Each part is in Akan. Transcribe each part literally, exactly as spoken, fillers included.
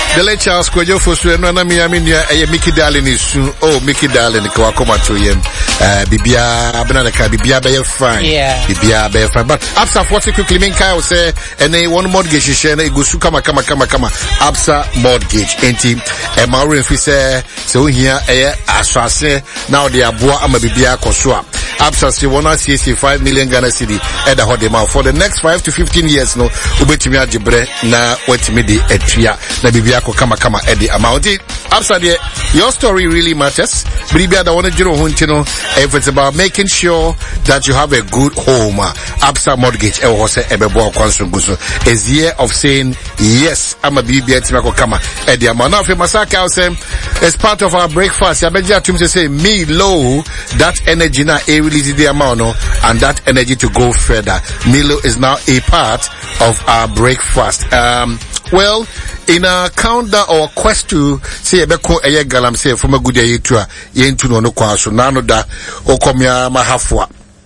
The late Charles Kojo Fosu no na mi amenia eh Mickey Darling is oh Mickey Darling ko akoma to yem eh bibia abena de ka bibia be fine yeah bibia be fine but Absa forty quickly mean kai say ene one mortgage share na igusu kama kama kama kama Absa mortgage enti e ma refi say so here eh asase now the aboa ama bibia koso a Absa say one sixty-five million Ghana cedi e da hode ma for the next five to fifteen years no ubetimi agibre na watimi de etua na bibia kama kama edi amount. Absa there, your story really matters. Bribia da wanna jiro huntino if it's about making sure that you have a good home. Absa mortgage e wo se ebebo kwansunguso is year of saying yes. I'm a bibia timako kama edi amount. Now Masaka say as part of our breakfast, Yabeja to say me low that energy na a release the amount no, and that energy to go further. Milo is now a part of our breakfast. Um well in a countdown or quest to say ebeko eye galam say from a good year to a yentu no no kwaso na no da okomia mahafua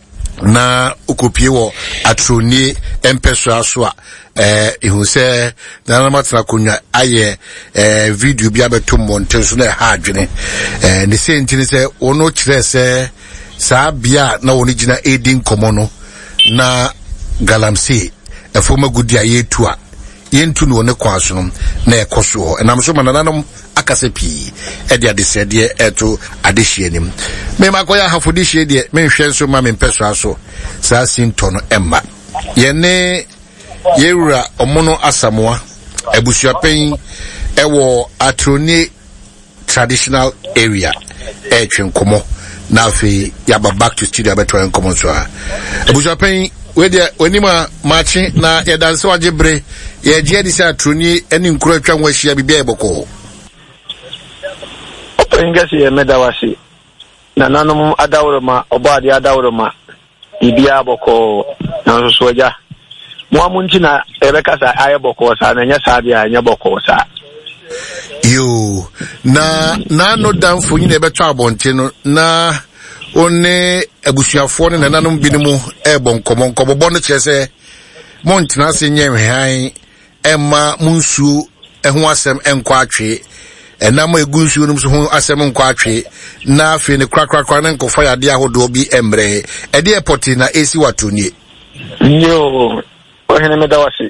na ukopie wo atroni empeso aso a eh ihu se na na matna kunya aye eh video bi abeto montenso na ha adwene eh ne se ntini se ono kire se sa bia na woni gina edin komono na galamse e from a good year to a yentu no ne kwaso no na ekoso enam so manananom akasepi e dia de sede eto adehie nim me makoya hafodihie de me hwe so ma me mpeso aso sa sintono emma yene yewura omono asamoa ebusuapen ewo atroni traditional area e twenkomo na afi yaba back to studio abeto enkomo so a ebusuapen we de onima machi na ye danse wagebre ye je di sa troni eni nkuro atwa nwahia bibia eboko ingasi ye medawasi na nanom adawroma obadi adawroma ibia boko na soja mo amunti na ebeka sa ayeboko sa na nya sa bia nya boko sa yo na na no danfo nyina ebetwa abonte no na one abusuafo ne nanom binimu ebo nkomo nkomo bo no kyese montina se nyehwan emma munsu eho asem enko atwe enamo egunsu num so ho asem enko atwe na afi ne krakrakra ne nko fire de ahodo bi emre e de airport na esi watonie nyo ohene medawasi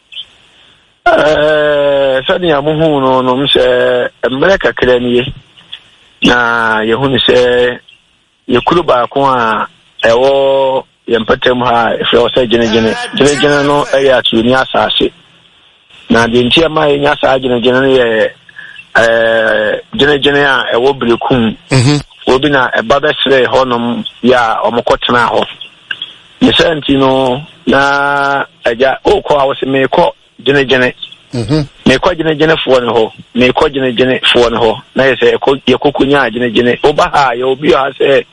eh sadi ya muhu no no mse emre kakra nie na yehunu se yekuru ba ko a ewo yempatem ha efe o se gene gene gene gene no e ya tuni asase na de ntia ma enya asa gene gene no ye eh gene gene a ewo brekum mhm obi na eba be sre honom ya omokotena ho yesenti no na aja okọ awose meko gene gene mhm meko gene gene fo ne ho meko gene gene fo ne ho na yese yekokunya gene gene oba ha ye obi ha se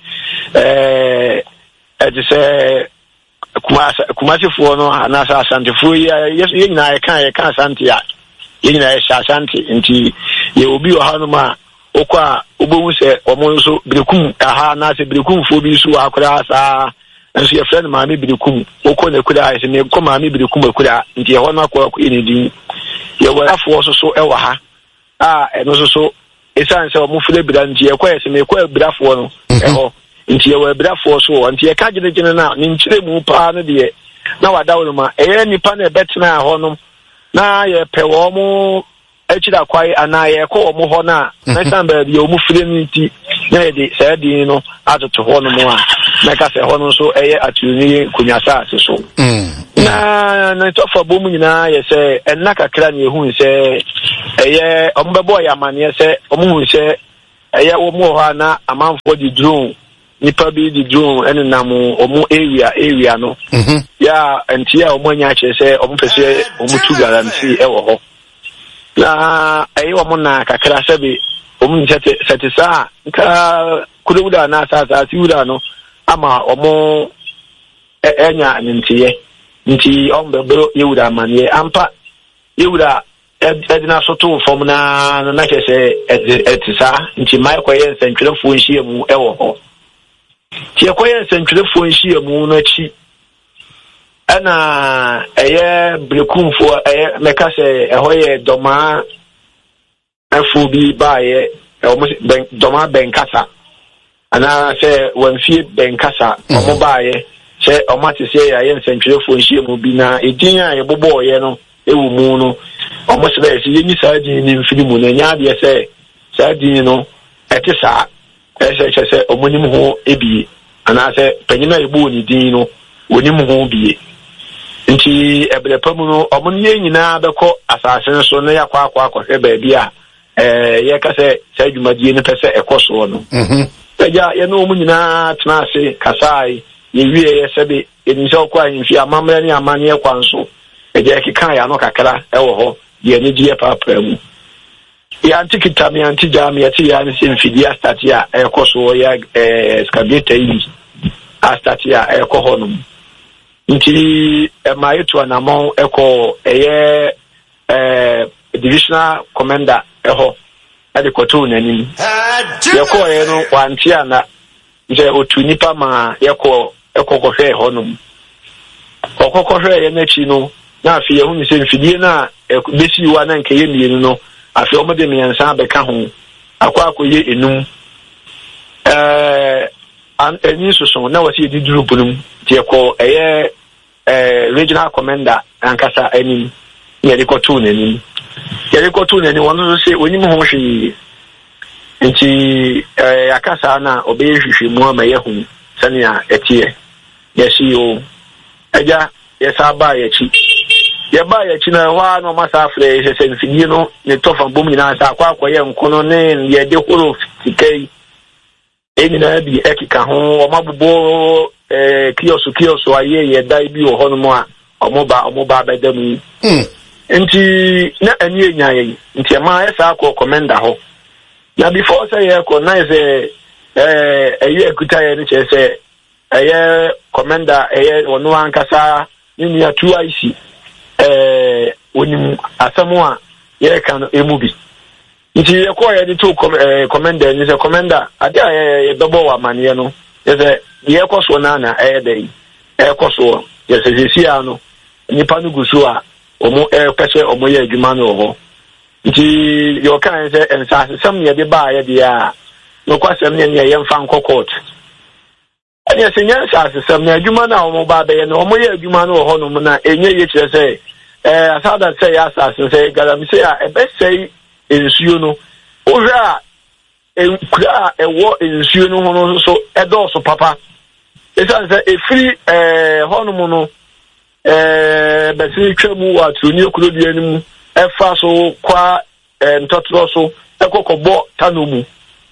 eh edi se kumasa kumasi fo no anasa asante fo ya ye nyina ye kan ye kan asante ya ye nyina ye asante nti ye obi o hanu ma okwa obowu se omo nso brekum aha na se brekum fo bi su akora asa nso ye friend ma me brekum okọ na kura se me ko ma me brekum akura nti ye ho na akọ akọ ni din ye wa fo so so e wa ha ah eno so so esan se omo fule bra nti ye kwa se me kwa bra fo no e ho nti ye wa bra fo so nti ye ka gine gine na ni nkyire mu pa no de na wadawo ma eye nipa na betena ho no na ye pe wo mu echira kwai ana ye ko wo mu ho na na samba bi wo mu fire nti na ye de sa di no atoto ho no mu a na ka se ho no so eye atuni kunyasa ase so na na to fa bomu nyina ye se enna kakra na ehun se eye ombebo ya mane se omu se eye wo mu ho na amanfo di drone nipa bi di drone ene namu omu area area no mhm ya entia omu anya che se omu pese omu tu guarantee e wo ho na ayi omu na kakra sabe omu nchete setisa nka kuruda na sasa siura no ama omu enya ntiye nti ombebro yewura manie ampa yewura edina soto form na na chese etisa nti mai koye nsentwerefo nhie mu e wo ho ti ekoye nsentwerefo nhie mu no chi ana eye brekumfo eye meka se ehoye doma afu bi baaye almost ben doma ben kasa ana say when fie ben kasa omo baaye say omo te say ya yen sentwerefo nhie mu bi na edin a ye bobo ye no ewu mu no omo se be say yemi sa din ni mfiri mu na nya de say sa din no ete sa ese say omo nim ho ebi ana say panyina ebu ni din no onim ho bi nti ebelepamu no omo ne nyina beko asase so na yakwa akwa akwa be bia eh ye ka se sa dwumadie ne pese ekoso no mhm eja ye no omo nyina tena ase kasai ye wie ye sebe enso kwa nfi amamre ne amane kwanso eja kika ya no kakra ewo ho ye ne die papa mu ya antikita mi antija mi ati ya ne simfidia statia ekoso ya eh skabeta yi a statia ekoho no nti ema yetu anamon eko eye eh divisional commander eho ade koto nanim yeko ye no wantia na nje otu nipa ma yeko eko kohwe ho no okokohwe ye na chi no na afi ye hu ni se mfidie na besi wa na nke ye mienu no afi o mode miensa abeka ho akwa akoye enum eh an eni soso na wasi di group num tie ko eye eh regional commander ankasa enim ye ko tu nanim ye ko tu nanim wono so se onim ho hwe nti eh akasa na obeye hwehwe mu ama ye hu sania etie ye si o eja ye saba ye chi ye ba ye chi na wa no masa afre ye se mfidie no ne tofa bom nyina sa akwa akwa ye nkono ne ye de horo tikai eni na bi ekika ho o mabubo eh kiosu kiosu aye ye dai bi o hono mo a omoba omoba bedam mm nti na ani enya ye nti ma ye sa akọ commander ho na before say ye ko na say eh eye kuta ye ni che say eye commander eye onu ankasa ni ya two I C eh onim asamo a ye kan emubi nti ye ko ye di to commander ni say commander ade ye bebo wa mane no ye say ye ko so na na eh dey eh ko so ye say si ano nipa no gusu a omo eh pese omo ye adwuma no ho nti yo kan say ensa sem ye de ba ye dia no kwasem ne ye mfa nko court ani asenya sa sem na adwuma na omo ba be ye no omo ye adwuma no ho no na enye ye kire say eh asada say ya sa say galam say a ebe say ensuo no ohwa enkura ewo ensuo no ho no so edo so papa esa say efiri eh ho no no eh besi twemu wa troni okuro bia nimu efa so kwa ntotro so ekokobo tanomu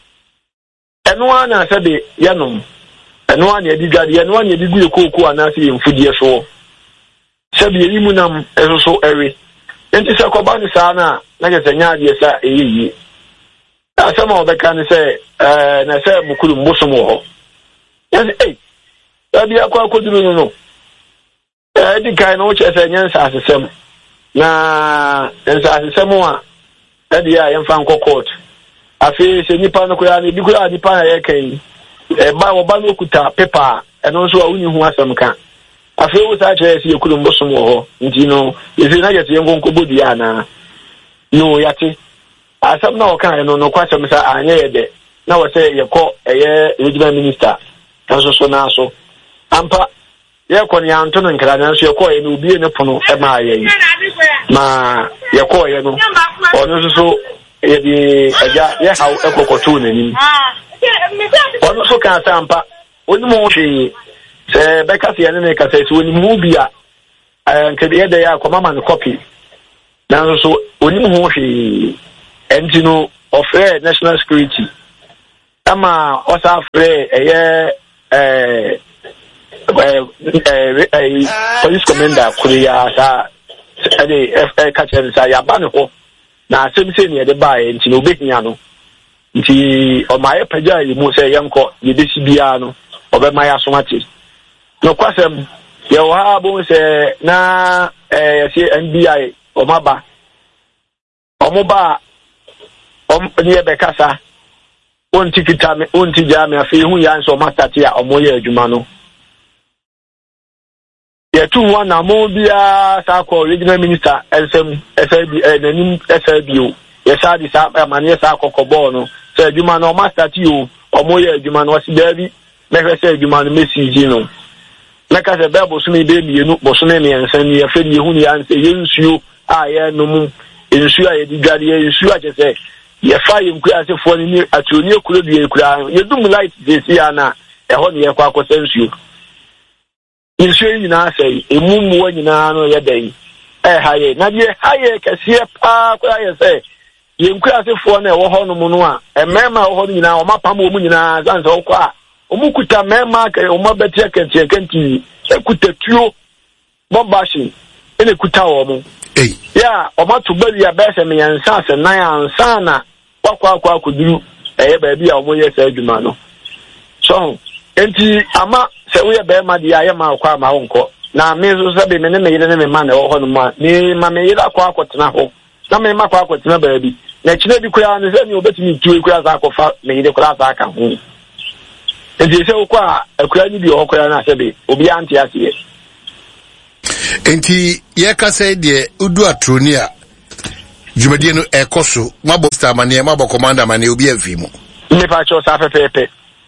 eno ana sebe yanom eno ana edigade eno ana edigu ekoku anase yemfudie so sebe yimu nam eso so ewe enti se koba ni sa na na je senya ade sa eyiyi asema obeka ni se eh na se mukuru mbosom ho yes eh abi akwa koduru no no eh di kai no che se nyansa asesem na nsa asesem a edi ya yemfa nko court afi se nipa no koya ni bikura nipa na ye kan e ba wo ba no kuta paper eno so a wuni hu asem ka afi wo sa che se yekuru mbosom ho nti no yesi na yesi yenko nko bodi ya na no yate asem na o kan no no kwasem sa anye ye de na wo se yekọ eye regional minister kanso so na so ampa ye ko ni anto no nkra na so ye ko ye no obi ne pono e ma ye ma ye ko ye no ono so ye di aja ye hawo ekokoto na ni ono so kan ampa oni mo hwe se beka se ye ne ka se oni mu bia nke de ye de ya ko mama no copy na so oni mo hwe enti no ofre national security ama osa free eye eh eh eh police commander kuriya sa ade eh catcher sa ya ba ne ho na asemse ne de ba e nti no behia no nti o ma ye paja yi mu se yenko ye desi bia no obe ma ya somati no kwasem ye wo ha bo se na eh se N B I o ma ba o mo ba o ni be kasa onti kitame onti jame afi hu ya nso matati a omo ye adwuma no ye tu wana mo bia sa ko regional minister ensem S L B nanim S L B o yesa di sa amane sa kokobɔ no sɛ adwuma no ma start you omo ye adwuma no wasi baabi mehwɛ sɛ adwuma no message no meka sɛ bɛ bosome be mienu bosome me ensa ni afɛ ni ehu ni anse ye nsuo a ye no mu nsuo a ye di dware ye nsuo a kyɛ ye fa ye nkura asefo ni atoni ekuro bi ekura ye dum light de si ana ɛhɔ ne ye kwa akɔsɛ nsuo nsuo nyina sɛ emu mu nyina no ye dan eh haye na ye haye kɛseɛ pa kwa ye sɛ ye nkura asefo na ɛwɔ hɔ no mu no a ɛmɛma wɔ hɔ no nyina ɔma pam wɔ mu nyina sanse ɔkɔ a ɔmu kuta mɛma ka ɔma bɛtia kɛntiɛ kɛnti ɛkuta tuo bɔmbashi ɛna kuta wɔ mu eh ya ɔma to bari a bɛsɛ me yansa sɛ nan ansa na wakɔ akɔ akɔduru ɛyɛ baabi a ɔmo yɛ sɛ adwuma no so enti ama sɛ woyɛ bɛrima de ayɛ ma akɔ ama wonkɔ na me nso sɛ be me ne me yere ne me ma na ɛwɔ hɔ no mu a me ma me yere akɔ akɔtena hɔ na me ma akɔ akɔtena baabi na kyerɛ bi koraa ne sɛ ne obetumi tuo koraa sa akɔfa me yere koraa sa aka ho enti sɛ wokɔ a akura ni bi wɔ koraa na sɛ be obi ante aseɛ enti ye ka sɛ de udu atroni a dwumadie no ekoso mabo star mane mabo commander mane obi afi mu me pa cho sa pepepe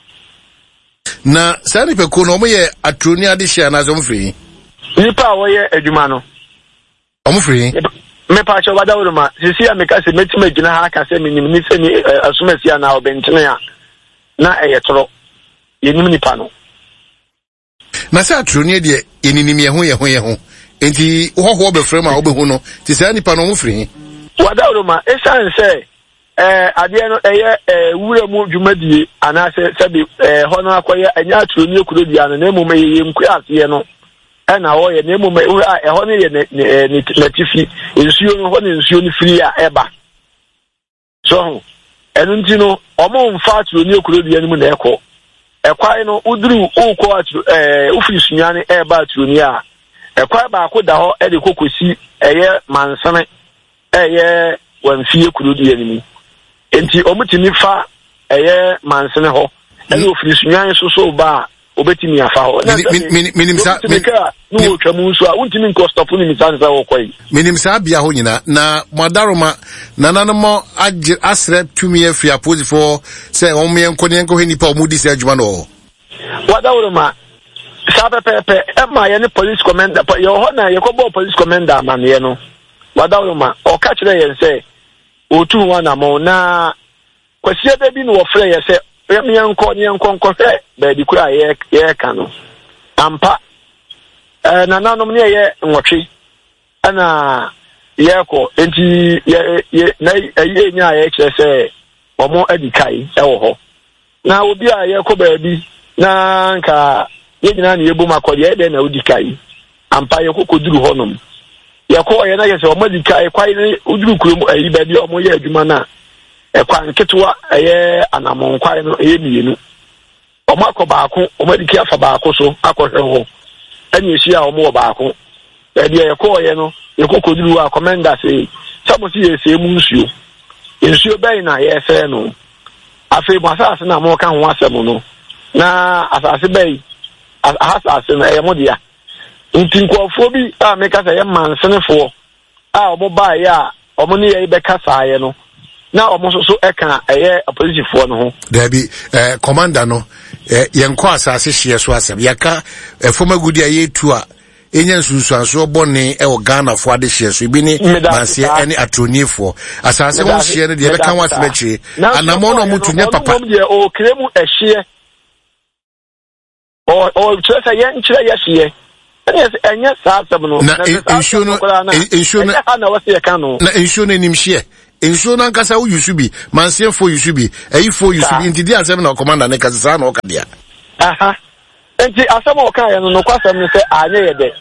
na sari pe ko no mo ye atroni ade hia na zo mfiri nipa wo ye adwuma no omfiri me pa cho wada wuruma sisi ya me ka se metima gina ha ka se minim ni se ni asumasi na obentene a na eyetoro yenim nipa no na sa atroni de yeninim ye ho ye ho ye ho enti wo ho be frame a wo be hu no ti sa nipa no omfiri wada wuruma esan se eh ade no eye eh wura mu dwumadie anase se be eh ho no akoye anya atroni ekuro dia no na emu me ye mku ase no na wo ye na emu me wura eh ho no ye na tifi nsuo no ho ne nsuo no firi a eba so enu nti no omo mfa atroni ekuro dia no mu na ekọ ekwai no uduru ukọ atro eh ufiri sunyane eba atroni a ekwai ba ko da ho e de kokosi eye mansane eye wanfie ekuro dia no mu enti omutimi fa eye mansane ho ene ofiri sunyane so so ba obetimi afa ho minim sa no wo twamu nso a untimi nko stop ni misan sa wo kwai minim sa bia ho nyina na modaroma nananmo asre tumi afia posifo se omye nkone enko henipa omudi se adwuma no wadaroma sa pepepe e ma ye ne police commander ye ho na ye ko bo police commander man ye no wadaroma o ka kire ye se otu wa na mo na kwasia da bi no wo frɛ ye se me yanko ne yanko nko hwɛ ba di kura ye ye ka no ampa eh nananom ne ye nwotwe ana ye ko enti ye na ye nya ye kire se omo adikai e wo ho na obi a ye ko ba bi na nka ye nyina ne yebu makɔde ye de na odikai ampa ye kokoduru honom ye ko ye na ye se omo adikai kwai ne uduru kurom ayi ba bi omo ye adwuma na ekwa nketewa eye anamon kwai no eye mienu omo akɔbaako omo adiki afa baako so akɔhwɛ ho ani ehia omo wɔ baako e de ye ko ye no ye kokoduru a commander say samosi ye se mu nsuo nsuo bɛn na ye fɛ no afei mo asase na mo ka ho asɛm no na asase bɛn asase na ye mo dia nti nkɔfo bi a meka sɛ ye mansenefo a omo ba ye a omo ne ye bɛka saaye no na omo so so eka eye apolisifoɔ no ho dabi eh commander no eh yenko asase hye so asem yaka efoma gudi aye tu a enya nsunsuanso bɔne e wo Ghana fo ade hye so bi ni manse ene atronifo asase ho hye no de bɛka ho asem akire anamo no mutunya papa o kremu ehye o o tsese ye nkyere ye hye enya saa asem no na ensuo no ensuo no na wase ka no na ensuo no nim hye ensuo na nkasa wo yusubi manse fo yusubi eyi fo yusubi ntidi asem na commander ne kasa na okadia aha enti asem o kan ye no no kwasem ne se anya ye de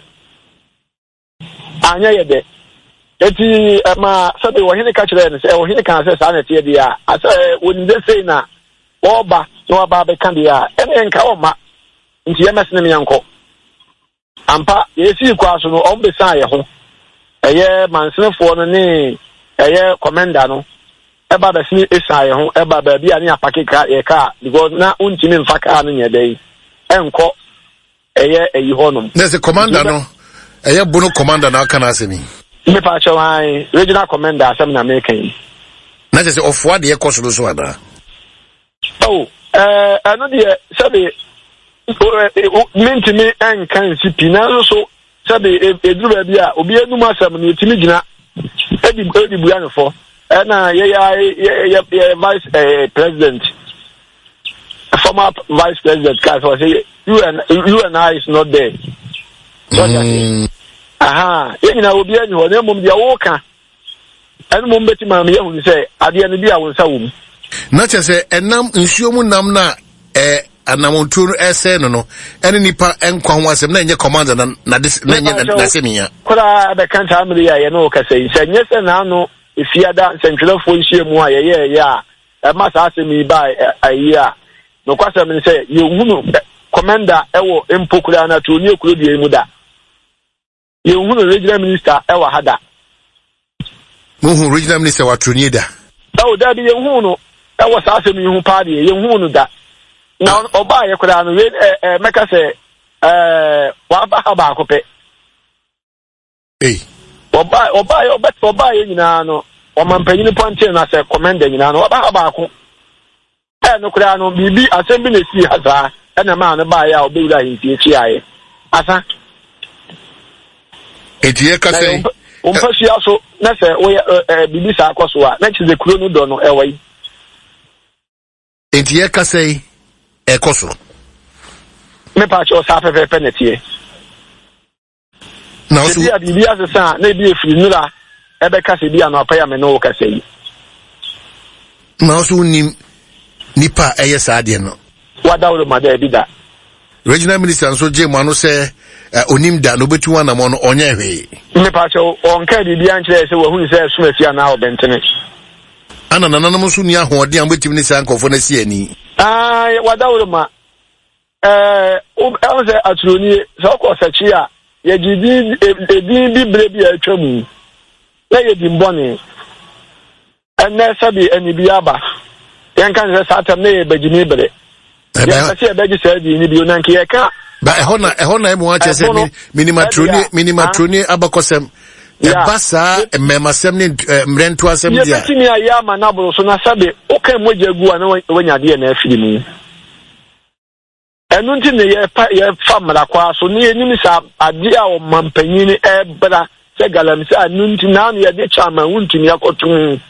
anya ye de enti ma sabe wo hene ka kire ne se wo hene kan se sa na tie dia asa woni de sei na oba no aba be kan dia ene nka o ma enti ye mesene me yanko ampa yesi kwaso no o mbe sa ye ho eye mansenefo no ne eye commander no eba be sini esaye ho eba ba bia ne apake ka ye ka because na untimi mfa ka no nyedai enko eye eyi honom na se commander no eye bono commander na aka na asemi me pa cho hai regional commander asem na American na say of what the course so ada oh eh ano de sabe mentimi en kan si pina so sabe eduru ba bia obi enum asam na etimi gina edi edi buya no fo na ye ya vice president former vice president cause was say you and you and I is not there so mm. aha ye na obi ani ho na mum dia wo ka enu mum beti ma me hu say ade ne bia wo nsa wo mu na che say enam nsuo mu nam na eh anamontu no ese no no ene nipa enkwa ho asem na enye commander na na na enye na senia kura be kan ta amri ya ye no ka say se nye se na no ifiada sentwelefo nhie mu a ye ye ya e ma sa asem yi ba ayi a no kwasem ni say ye hunu commander ewo empokura na to ni ekuro die mu da ye hunu regional minister ewa hada mo hu regional minister wa troni da o da bi ye hunu ewo sa asem yi hu pa de ye hunu da na oba ye kura no eh meka se eh wa ba ha ba ko pe eh oba oba ye oba oba ye nyina no o mampanyin ponte na se commander nyina no wa ba ha ba ko eh no kura no bibi asem bi na si haza e na ma no ba ya obewura hinti echi aye asa etie ka se o mpashi aso na se o bibi sa akoso a na chize kuro no do no e wai etie ka se ekoso me pa cho sa fe fe penetie na osu dia bibi asesa na bi efiri nura ebe ka se bia no apaya me no ka sei na osu nim nipa eye sa de no wada wo ma da bi da regional minister so je manu se onim da no betu wana mo no onye hwe me pa cho on ka bibi an kire se wo hu se sumafia na obentene ana nananam so ni ahode an betim ni sa nkofo na si ani ah wada wo ma eh o se atroni so ko sachi a ye gidi edin bi brebi atwamu na ye dimbone enne sabi eni bi aba yen kan se satam na ye bagini bre ya se beji se di ni bi onanke ye ka ba ehona ehona emu ache se minimatroni minimatroni abakosem e basa memasem ni mrentu asem dia ye betimi aya ma na boro so na sabe o kan mojagu ana wanyade na afiri mu enu nti ne ye pa ye famra kwa so ne enim sa ade a o mampanyin e bra se galamse anu nti na no ye de chama wuntumi akotun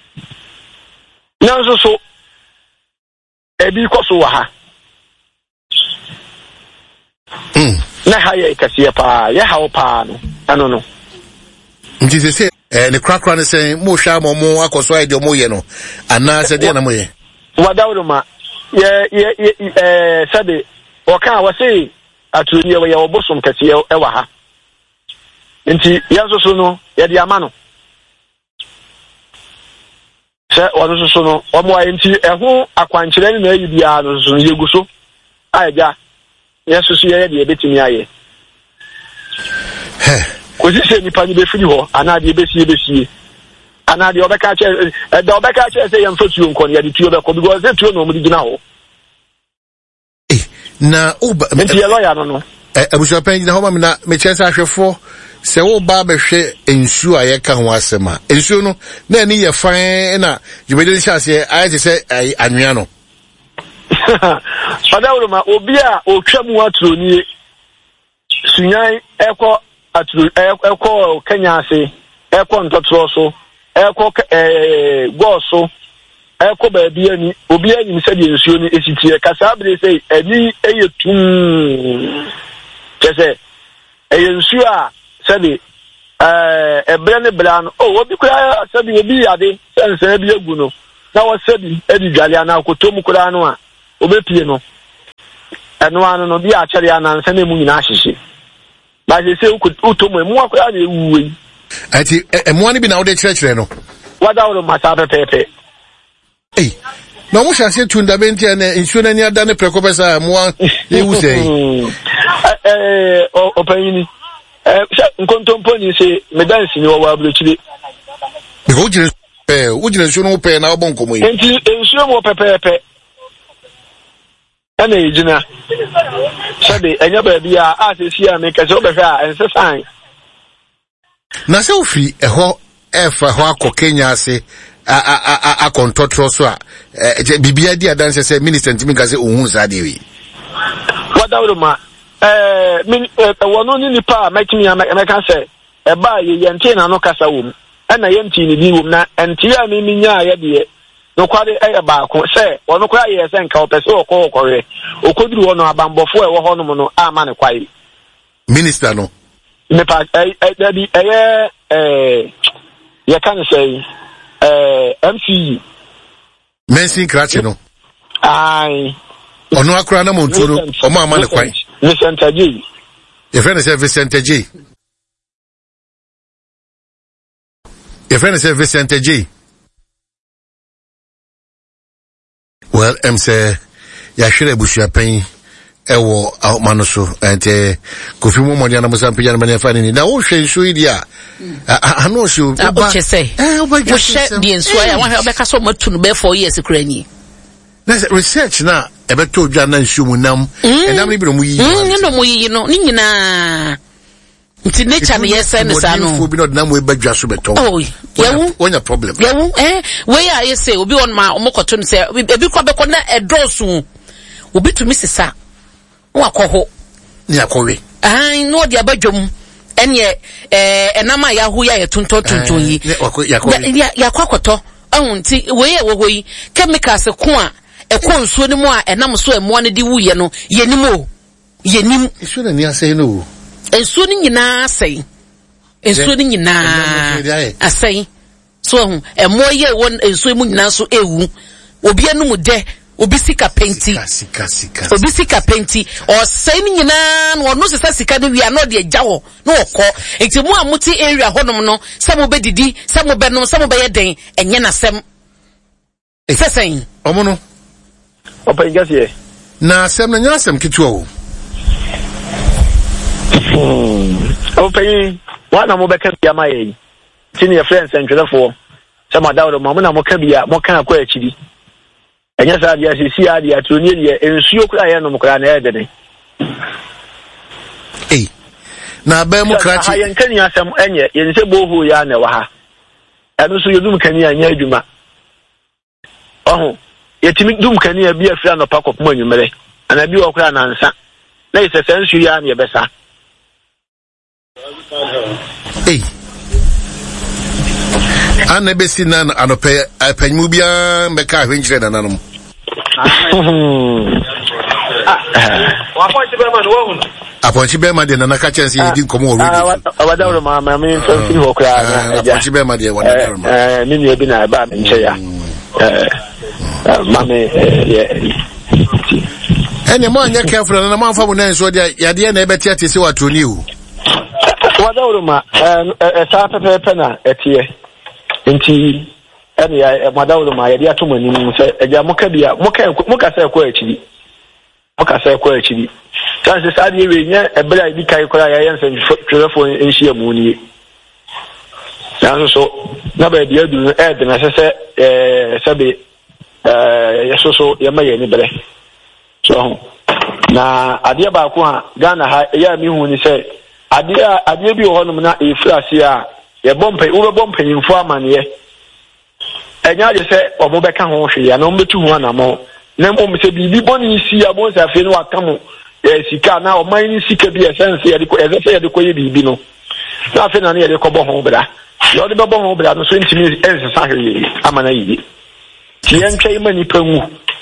nanso so ebi koso wa ha mm na ha ye kase pa ye ha o pa no ano no nti se se eh ne krakra ne se mo hwa mo mo akoso ai de mo ye no ana se de na mo ye wadawdo ma ye ye eh sabe o kan wa se atroni ye wo bosom kase e wa ha nti yanso so no ye de ama no se wonu so no o mo ayi nti eho akwankyere ni na ayi bia no so ye gu so aja yeso so ye de e betimi aye he kozi se nipa ni be firi ho ana de be sie be sie ana de obeka che de obeka che se yem fotuo nko ne de tuo be ko because se tuo no mu digina ho eh na uba nti ye lawyer no no eh abuso pen na ho ma na me chese ahwefo se wo ba be hwe ensu a ye ka ho asema ensu no na ni ye fan na jibede nhyase aye se anwea no fadawo ma obi a otwam watroni sunyan eko atru eko Kenya ase eko ntotro so eko eh goso eko ba bia ni obi anyim se de nsuo ni esitie kasa bre sei ani eyetum kese eyensuo a sabi eh ebre ne bran o obi kura sabi obi ade sense bi egu no na wo sabi edi dwale ana akotom kura no a obepie no eno anu no bi a kyere ananse na mu nyina ahyehye ba je se utom emu akura na ewuwe ati emu ani bi na wo de kyerɛkyerɛ no wada wo mata pepepe eh na mo hyase tunda benti na nsuo na ni ada ne preko pesa emu ewu sei eh opanyini eh nkontompo ni se me dance ni wo wa abrochire be ho jire eh wo jire nsuo no pe na wo bon komo yi enti nsuo mo pepepe ana ejina sabe enya ba bia a se sia me kase obehwe a ense san na se ofri eho efa ho akọ Kenya ase a a a akontotro so a bibia di adanse say minister ntimi ka say ohun sa de wi wadawro ma eh min wono ni nipa makimi ameka say e ba ye yente na no kasa wo mu na yenti ni bi wo mu na enti a mi nya ya de no kwade e ba ko say wono kwa ye say nka opese okọ okọre okoduru wono abambofo e wo ho no no ama ne kwai minister no nipa eh eh eh eh you can say uh M C U Mensin Krache no ai ono akura na montoro o ma ama ne kwan Vincent J your friend is Vincent J your friend is Vincent J well em say ya hwere bushua pen ewo ahomano so ente Kofi Momodi na musa mpija na mane fa ni na wo hwe nso idi a ano so ba eh wo hwe di nso ya wa obeka so matu no be four years krani na research na ebeto dwa na nso mu nam enam ni bi no mu yi mm no mu yi no ni nyina nti nature na yesa ne sa no fo bi no na mu ebadwa so beto oh yewu wonya problem yewu eh we ya yese obi on ma omokoto ne se ebi kwa be ko na edosu obi tumi sisa wakoho ni akowe ai no dia badwom enye eh enama ya hu ya yetonto tonton yi ya yakwakoto ahun nti we ye wo hoyi chemicals ko a ekon nsuo ni mu a enam so emo ne di wuye no yenim o yenim nsuo ni asai no nsuo ni nyina asai nsuo ni nyina asai so ahun emo ye won nsuo mu nyina so ewu obi anum de obi sika penti sika sika obi sika penti o sai ni nyina no no se sika no wi ano de agyawo no okọ enti mu amuti area honom no samo bedidi samo benom samo be yeden enye na sem sesen omo no opa ingase na sem na nya sem kitu o opa wa na mo be kan bia mai tini your friends and twelefo sama dawo mo na mo ka bia mo kan akọ akiri enya sa dia sisi adia tronye dia ensuo kura ye no mkura na edene eh na ba mu krachi ha yen kan asem enye yen se bohu ya na wa ha eno so yedum kan ya nya adwuma oho yetimi dum kan ya bia fira no pakop mo anwumere ana bi okura na nsa na ise sensu ya na yebesa eh ana besi na anope apanyimu bia mbeka ahwenjire na nanom waponchi be man wo hu aponchi be man de na naka chance yi din komo already abadawo ma ma mi so fi ho kra na aponchi be man de wona derma eh ni ni bi na ba mi nche ya eh ma me eh ene mo anya careful na ma fa mo na nso de ya de na ebeti ate se watroni o wadawo ma eh sa pepe pe na etie nti ene ya madawo ma ya dia to mani mu se eja muka bia muka muka sai ko akiri muka sai ko akiri chance sa die we nya ebela di kai kora ya yan san twelefo enhia mu ni ya so na ba dia du e de na se eh sabe eh ya so so ya maye ni bere so na adia ba ko ha Ghana ha ya mi hu ni se adia adia bi ho no na e frase a ye bompe wo be bompe info amane enya je se omo be ka ho hwe ya no mbetu ho na mo na mo se bibi boni si abo se afi no akamo e sika na o man ni sika bi essence ya de ko eze ya de ko ye bibi no na afi na ne ya de ko bo ho bra yo de bo ho bra no so ntimi ense sa hwe amana yi ti en twai mani panwu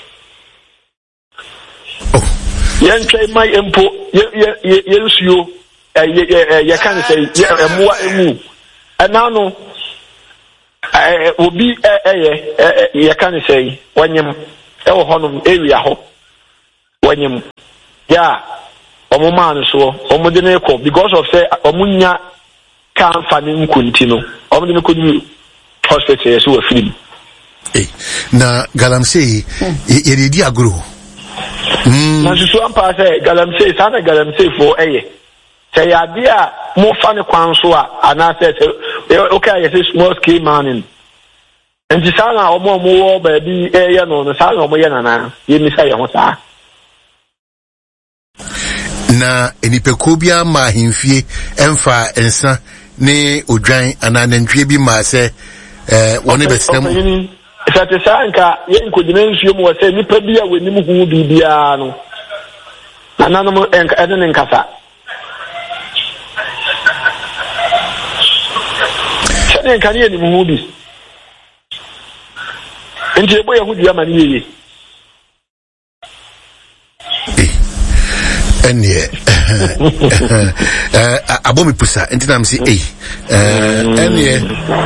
yen twai mai empo ye ye ye nsuo ye ye kan se ye emwa emu anano eh obi eh eh ye kan say wanyem e wo honom area ho wanyem ya omo man so omo de ne ko because of say omunya kan fa ne nkunti no omo de ne ko ni hospital so afiri eh na galamsey ye de di agro mm na so ampa say galamsey sa na galamsey fo eye say adia mo fa ne kwan so a ana say okay yes small scale mining and the sana omo mo ba bi e ye no no sana omo ye nana ye mi say ho sa na enipekobia ma himfie emfa ensa ne odwan ananantwie bi ma se eh woni besem satesanka yen ko dimension mo se nipa bi a wani mu hu bibia no ananom enka eden nkasa chane kan ye ni mu hu bi enti ebo ye hu dia mani ye enye eh abomi pusa enti na msi eh enye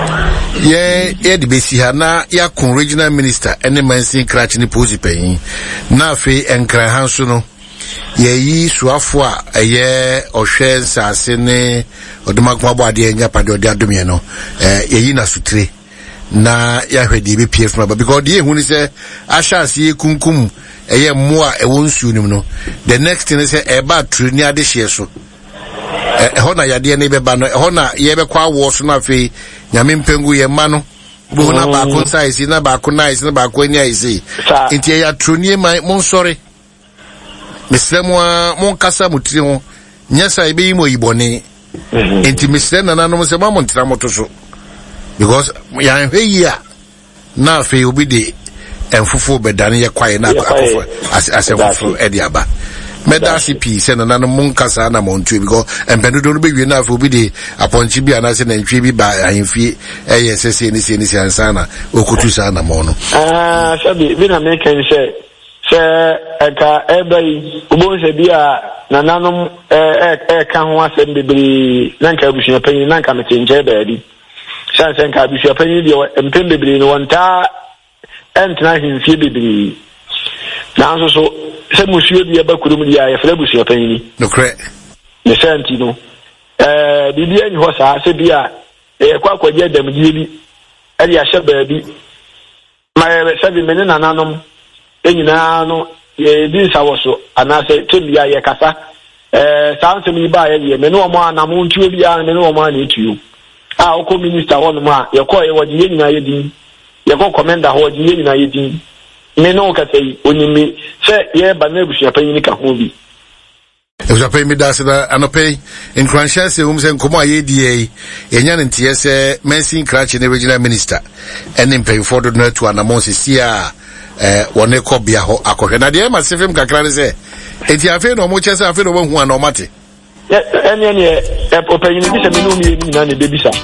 ye ye de besi ha na ya kun regional minister ene mansin krachi ni posi pen na afi enkran hanso no ye yi suafo a ye ohwe nsase ne odomakoma bo ade enya pade ode adomye no eh ye yi na sutre na ya hwede be P F ma because de ehunu se ashase kunkum eye moa e wonsu nim no the next thing is eba tru ni ade hye so e ho na yade ne be ba no e ho na ye be kwa wo so na fe nyame mpengu ye ma no bo na ba ko size na ba ko nice na ba ko nya isi enti ya tru ni mai mon sorry mesremo mon kasa mutiri ho nyasa ebe imo ibone enti mesre na nanom se ma mon tra moto so because ya hwe yi a na fe obi de enfufu bedane ye kwae na akofo asemfufu ediaba medasi pi se na nanom mon kasa na montu because empedodo no be wi na fe obi de aponchi bi anase na ntwe bi ba ahemfie eye sese ni se ni se ansa na okutu sa na mo no ah sabi bi na make say se eka ebai ubonse bia na nanom eh eh kan ho asem bebiri nanka abushia panyi nanka metenje baadi sanse nka abushia panyi de empem bebiri no wonta entna himfie bebiri nanso so se musuo bia bakurum dia ya fere abushia panyi no kre ne santi no eh bibia ni ho sa se bia eh kwa kwaje damdie bi ali ahye baadi ma sabi mene na nanom enyina no ye di sawoso anase tebia ye kasa eh sanse mi ba ye me no mo anamo ntuo bia me no mo ana etuo ah oko minister ho no ma ye ko ye wodi ye nyina ye din ye ko commander ho wodi ye nyina ye din me no ka sei onimi se ye ba na ebusu apanyi ka ho bi ebusu apanyi da se da anope in cransha se um se nkomo aye die enya ntie se mensin krachi ne regional minister ene mpanyfo do na tu anamo se sia eh wone ko bia ho akohwe na de ma sefem kakra ne se enti afi no mo chese afi no mo hu ana o mate ene ene e opanyi bi se me no mi ni na ne be bisa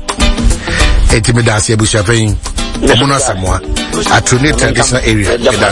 eti me da se ebusu apanyi mo na samoa atune traditional area